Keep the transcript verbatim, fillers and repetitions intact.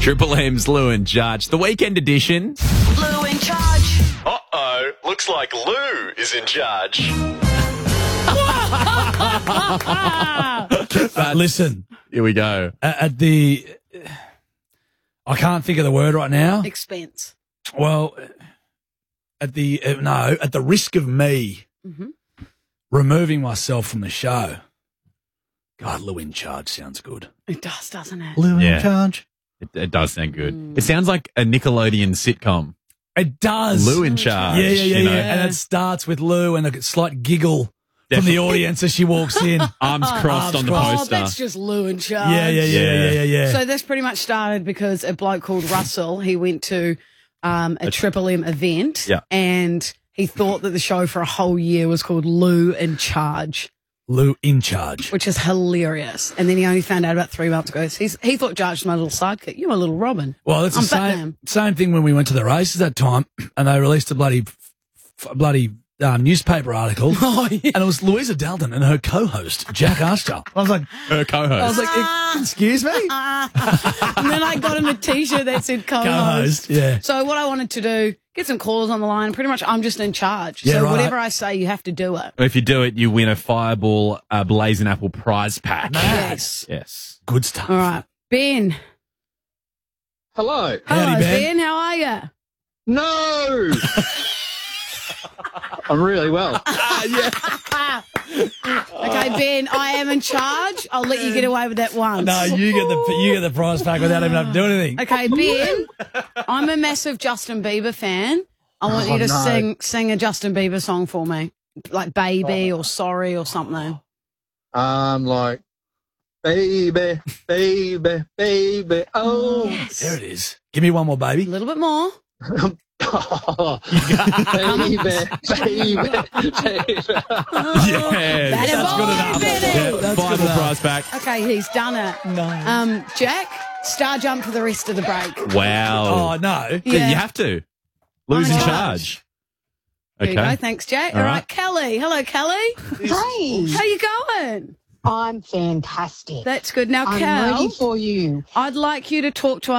Triple M's Lou in Charge. The weekend edition. Lou in charge. Uh-oh, looks like Lou is in charge. Uh, listen, Here we go. at, at the, I can't think of the word right now. Expense. Well, at the uh, no, at the risk of me Mm-hmm. removing myself from the show. God, Lou in Charge sounds good. It does, doesn't it? Lou Yeah. in Charge. It, it does sound good. It sounds like a Nickelodeon sitcom. It does. Lou in Charge. Yeah, yeah, yeah, you know. yeah. And it starts with Lou and a slight giggle from Definitely. the audience as she walks in. Arms crossed Arms on the crossed. Oh, poster. that's just Lou in charge. Yeah, yeah, yeah, yeah, yeah, yeah. So this pretty much started because a bloke called Russell, he went to um, a Triple M event Yeah. and he thought that the show for a whole year was called Lou in Charge, Lou in Charge. which is hilarious. And then he only found out about three months ago. So he's, he thought Charge was my little sidekick. You're my little Robin. Well, it's the I'm same, Batman. same thing when we went to the races that time and they released a bloody, f- bloody um, newspaper article. Oh, yeah. And it was Louisa Dalton and her co-host, Jack Archer. I was like, Her co-host. I was like, excuse me? And then I got him a T-shirt that said co-host. Co-host, yeah. So what I wanted to do, get some callers on the line. Pretty much I'm just in charge. Yeah, so right. whatever I say, you have to do it. If you do it, you win a Fireball uh, Blazing Apple prize pack. Yes. Yes. Good stuff. All right. Ben. Hello. Hello, Howdy, Ben. Ben. How are you? No. I'm really well. Okay, Ben, I am in charge. I'll let you get away with that once. No, you get the you get the prize pack without even having to do anything. Okay, Ben, I'm a massive Justin Bieber fan. I want Oh, you to no. sing sing a Justin Bieber song for me, like Baby or Sorry or something. I'm like, baby, baby, baby. Oh, There it is. Give me one more, A baby. little bit more. baby, baby, baby. Yes. That That's good boy, enough. Benny. Yeah, that's Fireball good enough. prize pack. Okay, he's done it. No. Um, Jack, star jump for the rest of the break. Wow. Oh, no. Yeah, you have to. Lou's I'm in in charge. charge. There you go. Thanks, Jack. All All right. right, Kelly. Hello, Kelly. Hey, How you going? I'm fantastic. That's good. Now, I'm Cal, ready for you. I'd like you to talk to